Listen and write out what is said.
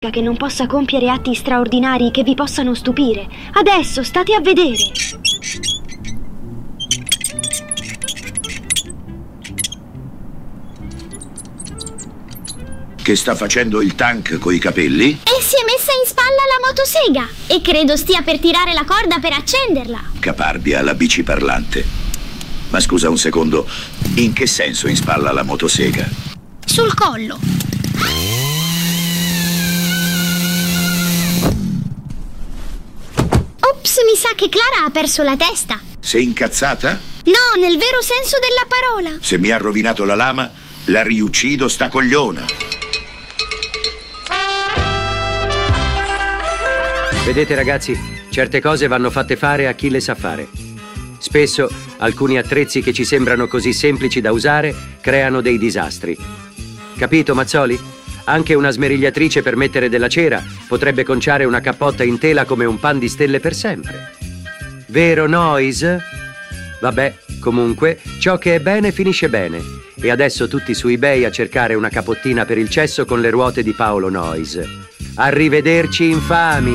che non possa compiere atti straordinari che vi possano stupire. Adesso state a vedere. Che sta facendo il tank coi capelli? E si è messa in spalla la motosega e credo stia per tirare la corda per accenderla. Caparbia, la bici parlante. Ma scusa un secondo, in che senso in spalla la motosega? Sul collo. Ops, mi sa che Clara ha perso la testa. Sei incazzata? No, nel vero senso della parola. Se mi ha rovinato la lama, la riuccido sta cogliona. Vedete ragazzi, certe cose vanno fatte fare a chi le sa fare. Spesso alcuni attrezzi che ci sembrano così semplici da usare creano dei disastri. Capito, Mazzoli? Anche una smerigliatrice per mettere della cera potrebbe conciare una cappotta in tela come un pan di stelle per sempre. Vero, Noise? Vabbè, comunque, ciò che è bene finisce bene. E adesso tutti su eBay a cercare una capottina per il cesso con le ruote di Paolo Noise. Arrivederci, infami!